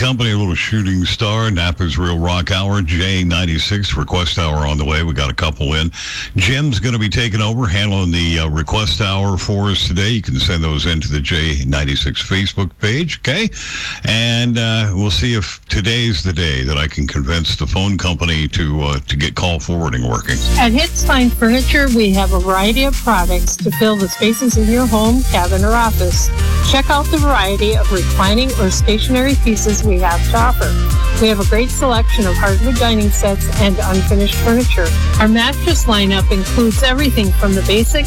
Company, a little shooting star, Napa's Real Rock Hour, J96 request hour on the way. We got a couple in. Jim's going to be taking over, handling the request hour for us today. You can send those into the J96 Facebook page, okay? And we'll see if today's the day that I can convince the phone company to get call forwarding working. At Hits Fine Furniture, we have a variety of products to fill the spaces in your home, cabin, or office. Check out the variety of reclining or stationary pieces we have to offer. We have a great selection of hardwood dining sets and unfinished furniture. Our mattress lineup includes everything from the basic